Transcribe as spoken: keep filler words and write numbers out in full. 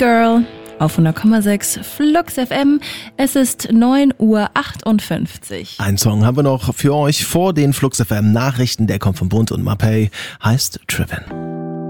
Girl auf hundert Komma sechs Flux F M. Es ist neun Uhr achtundfünfzig. Ein Song haben wir noch für euch vor den Flux F M Nachrichten. Der kommt von Bund und Mapei, heißt Driven.